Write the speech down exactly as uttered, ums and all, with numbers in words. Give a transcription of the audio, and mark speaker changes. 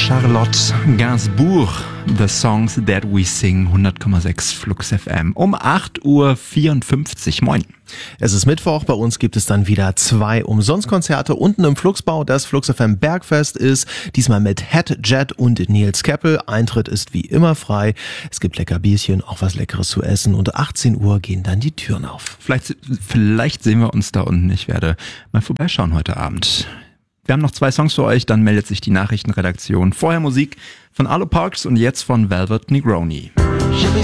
Speaker 1: Charlotte Gainsbourg, The Songs That We Sing, hundert Komma sechs Flux F M. Um acht Uhr vierundfünfzig. Moin.
Speaker 2: Es ist Mittwoch, bei uns gibt es dann wieder zwei Umsonstkonzerte unten im Fluxbau. Das Flux F M Bergfest ist diesmal mit Head Jet und Nils Keppel. Eintritt ist wie immer frei. Es gibt lecker Bierchen, auch was Leckeres zu essen und achtzehn Uhr gehen dann die Türen auf.
Speaker 1: Vielleicht, vielleicht sehen wir uns da unten. Ich werde mal vorbeischauen heute Abend. Wir haben noch zwei Songs für euch, dann meldet sich die Nachrichtenredaktion. Vorher Musik von Arlo Parks und jetzt von Velvet Negroni.
Speaker 3: J'avais